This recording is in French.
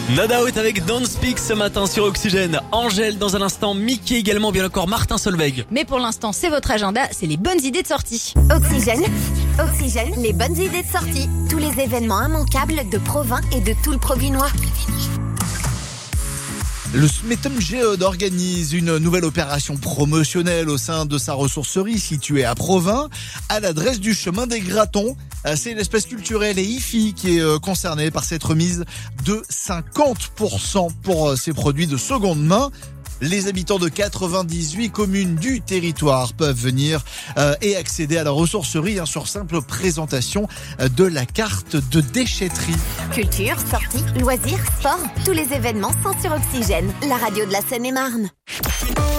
No Doubt avec Don't Speak ce matin sur Oxygène. Angèle dans un instant, Mickey également, bien encore Martin Solveig. Mais pour l'instant, c'est votre agenda, c'est les bonnes idées de sortie. Oxygène, les bonnes idées de sortie. Tous les événements immanquables de Provins et de tout le Provinois. Le Smetum Géode organise une nouvelle opération promotionnelle au sein de sa ressourcerie située à Provins, à l'adresse du chemin des Gratons. C'est l'espace culturelle et IFI qui est concernée par cette remise de 50% pour ces produits de seconde main. Les habitants de 98 communes du territoire peuvent venir et accéder à la ressourcerie sur simple présentation de la carte de déchetterie. Culture, sorties, loisirs, sport, tous les événements sont sur Oxygène, la radio de la Seine-et-Marne.